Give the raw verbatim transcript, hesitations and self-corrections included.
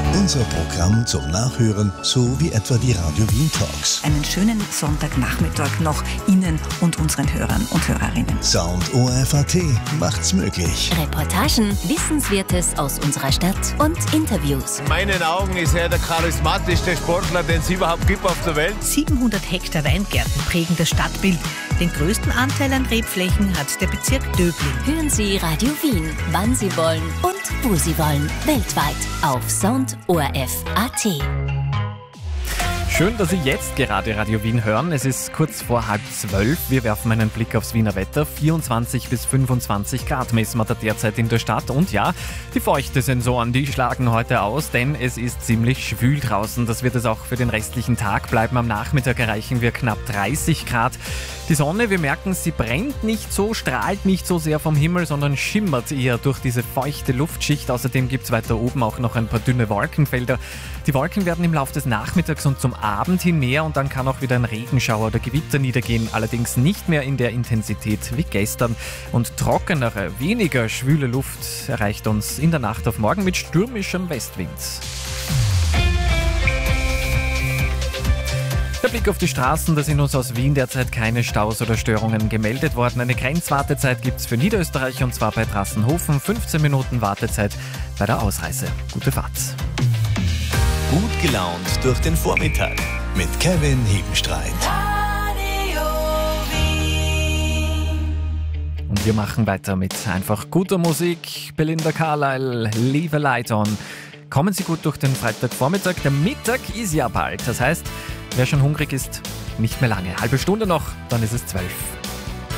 Unser Programm zum Nachhören, so wie etwa die Radio Wien Talks. Einen schönen Sonntagnachmittag noch Ihnen und unseren Hörern und Hörerinnen. Sound O R F A T macht's möglich. Reportagen, Wissenswertes aus unserer Stadt und Interviews. In meinen Augen ist er der charismatischste Sportler, den es überhaupt gibt auf der Welt. siebenhundert Hektar Weingärten prägen das Stadtbild. Den größten Anteil an Rebflächen hat der Bezirk Döbling. Hören Sie Radio Wien, wann Sie wollen und wo Sie wollen. Weltweit auf Sound O R F A T. Schön, dass Sie jetzt gerade Radio Wien hören. Es ist kurz vor halb zwölf. Wir werfen einen Blick aufs Wiener Wetter. vierundzwanzig bis fünfundzwanzig Grad messen wir da derzeit in der Stadt. Und ja, die Feuchte-Sensoren, die schlagen heute aus, denn es ist ziemlich schwül draußen. Das wird es auch für den restlichen Tag bleiben. Am Nachmittag erreichen wir knapp dreißig Grad. Die Sonne, wir merken, sie brennt nicht so, strahlt nicht so sehr vom Himmel, sondern schimmert eher durch diese feuchte Luftschicht. Außerdem gibt es weiter oben auch noch ein paar dünne Wolkenfelder. Die Wolken werden im Laufe des Nachmittags und zum Abend hin mehr und dann kann auch wieder ein Regenschauer oder Gewitter niedergehen, allerdings nicht mehr in der Intensität wie gestern. Und trockenere, weniger schwüle Luft erreicht uns in der Nacht auf morgen mit stürmischem Westwind. Der Blick auf die Straßen, da sind uns aus Wien derzeit keine Staus oder Störungen gemeldet worden. Eine Grenzwartezeit gibt es für Niederösterreich und zwar bei Trassenhofen. fünfzehn Minuten Wartezeit bei der Ausreise. Gute Fahrt. Gut gelaunt durch den Vormittag mit Kevin Hebenstreit. Und wir machen weiter mit einfach guter Musik. Belinda Carlisle, Leave a Light On. Kommen Sie gut durch den Freitagvormittag. Der Mittag ist ja bald. Das heißt, wer schon hungrig ist, nicht mehr lange. Halbe Stunde noch, dann ist es zwölf.